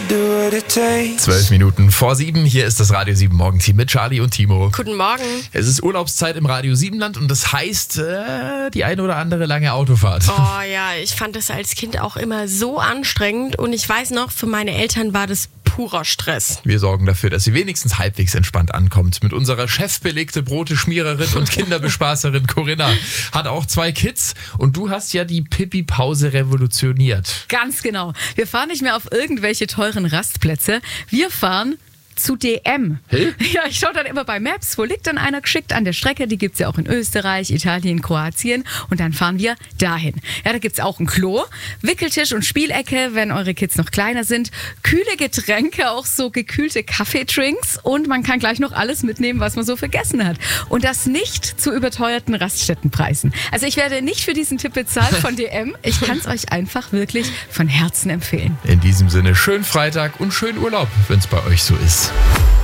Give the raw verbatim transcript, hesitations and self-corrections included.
Zwölf Minuten vor sieben, hier ist das Radio sieben Morgenteam mit Charlie und Timo. Guten Morgen. Es ist Urlaubszeit im Radio Siebenland und das heißt, äh, die eine oder andere lange Autofahrt. Oh ja, ich fand das als Kind auch immer so anstrengend und ich weiß noch, für meine Eltern war das purer Stress. Wir sorgen dafür, dass sie wenigstens halbwegs entspannt ankommt. Mit unserer chefbelegte Brote-Schmiererin und Kinderbespaßerin Corinna. Hat auch zwei Kids und du hast ja die Pipi-Pause revolutioniert. Ganz genau. Wir fahren nicht mehr auf irgendwelche teuren Rastplätze. Wir fahren zu D M. Hä? Ja, ich schaue dann immer bei Maps, wo liegt denn einer geschickt an der Strecke. Die gibt es ja auch in Österreich, Italien, Kroatien. Und dann fahren wir dahin. Ja, da gibt es auch ein Klo, Wickeltisch und Spielecke, wenn eure Kids noch kleiner sind. Kühle Getränke, auch so gekühlte Kaffeedrinks. Und man kann gleich noch alles mitnehmen, was man so vergessen hat. Und das nicht zu überteuerten Raststättenpreisen. Also ich werde nicht für diesen Tipp bezahlt von D M. Ich kann es euch einfach wirklich von Herzen empfehlen. In diesem Sinne, schönen Freitag und schönen Urlaub, wenn es bei euch so ist.